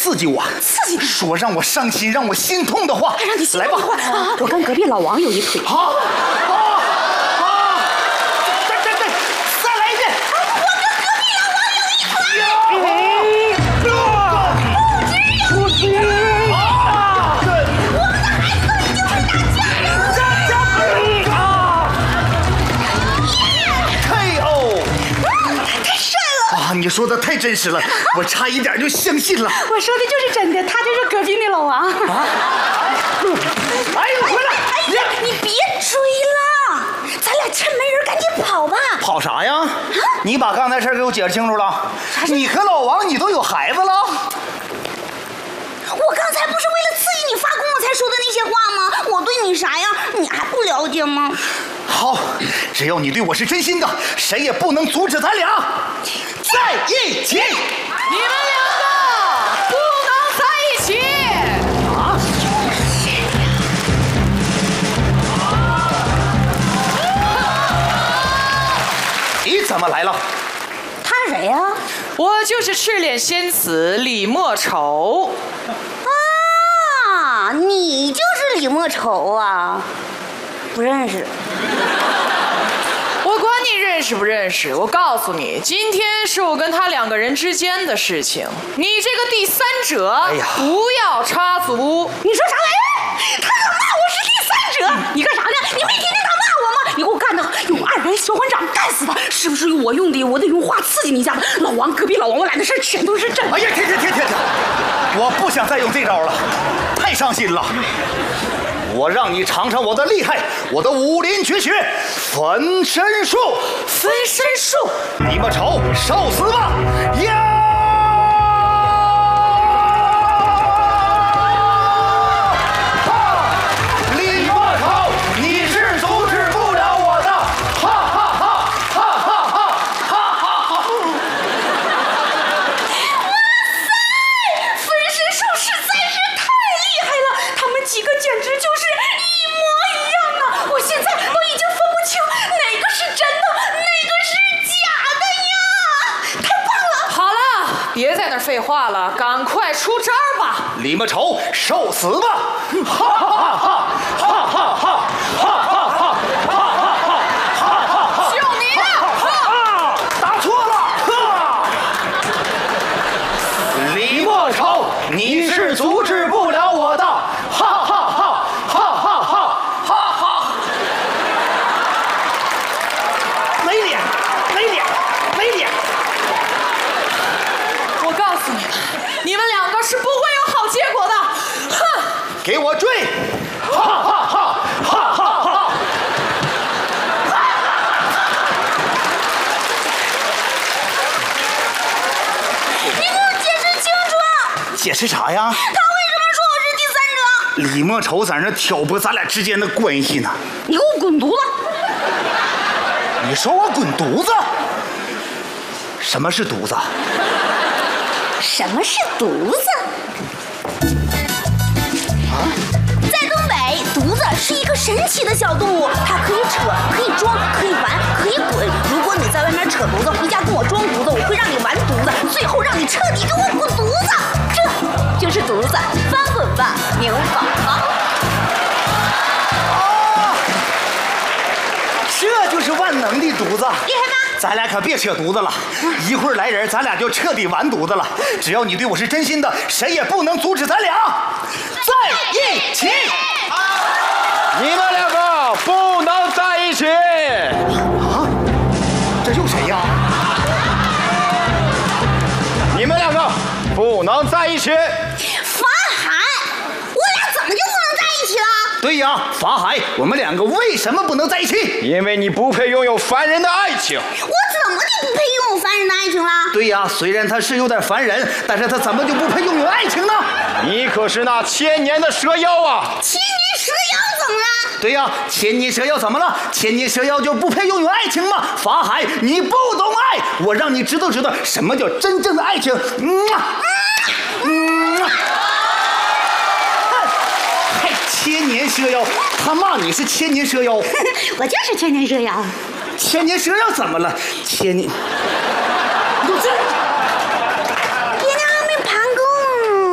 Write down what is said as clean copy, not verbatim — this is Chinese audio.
刺激我，说让我伤心、让我心痛的话。 让你心痛的话来吧啊！我跟隔壁老王有一腿。 好，对，再来一遍。 我跟隔壁老王有一腿。不只有一腿。我们的孩子已经会打架了。 KO！ 太帅了！ 啊，你说的太真实了，我差一点就相信了。 我说的就是真的，他就是隔壁那老王。 啊！哎，回来！ 你别追了，咱俩趁没人赶紧跑吧。 跑啥呀？你把刚才事儿给我解释清楚了。你和老王，你都有孩子了？ 我刚才不是为了刺激你发功我才说的那些话吗？我对你啥样，你还不了解吗？ 好，只要你对我是真心的，谁也不能阻止咱俩在一起。 你们两个不能在一起。 啊？你怎么来了？ 他谁呀？ 我就是赤脸仙子李莫愁。 啊，你就是李莫愁啊？不认识。 我管你认识不认识，我告诉你，今天是我跟他两个人之间的事情，你这个第三者， 哎呀不要插足。 你说啥来着？他可骂我是第三者，你干啥呢？你没听见他骂我吗？你给我干的，用二人小馆长干死他，是不是用我用的？我得用话刺激你一下子。老王，隔壁老王，我俩的事全都是真的。 哎呀，停！我不想再用这招了，太伤心了。我让你尝尝我的厉害，我的武林绝学分身术。 分身术， 李莫愁，受死吧！呀！李莫愁，你是阻止不了我的！哈哈哈！哈哈哈！哈哈哈！ 分身术实在是太厉害了，他们几个简直就是一模一样啊！我现在都已经分不清哪个是真的，哪个是假的呀！太棒了！ 好了，别在那儿废话了，赶快出招吧！ 李莫愁，受死吧！哈哈哈！哈哈哈！哈哈哈！ 就你了！ 打错了！李莫愁，你是阻止不了我的！哈哈哈！哈哈哈！哈哈！没脸！ 我告诉你们，你们两个是不会有好结果的。哼！ 给我追！哈哈哈！哈哈哈！ 你给我解释清楚， 解释啥呀？ 他为什么说我是第三者？ 李莫愁在那挑拨咱俩之间的关系呢。 你给我滚犊子！ 你说我滚犊子？什么是犊子？ 什么是犊子？在东北，犊子是一个神奇的小动物，它可以扯，可以装，可以玩，可以滚。如果你在外面扯犊子，回家跟我装犊子，我会让你玩犊子，最后让你彻底给我滚犊子。这就是犊子，翻滚吧，牛宝宝！ 这就是万能的犊子， 厉害吗？ 咱俩可别扯犊子了，一会儿来人，咱俩就彻底完犊子了。只要你对我是真心的，谁也不能阻止咱俩在一起。 你们两个不能在一起。 啊，这又谁呀？ 你们两个不能在一起。 法海，我俩怎么就不能在一起了？ 对呀，法海，我们两个为什么不能在一起？ 因为你不配拥有凡人的爱情。 我怎么就不配拥有凡人的爱情了？ 对呀，虽然他是有点烦人，但是他怎么就不配拥有爱情呢？ 你可是那千年的蛇妖啊！ 千年蛇妖怎么了？ 对呀，千年蛇妖怎么了？千年蛇妖就不配拥有爱情吗？法海，你不懂爱，我让你知道什么叫真正的爱情。还千年蛇妖，他骂你是千年蛇妖， 我就是千年蛇妖。 千年蛇妖怎么了？千年。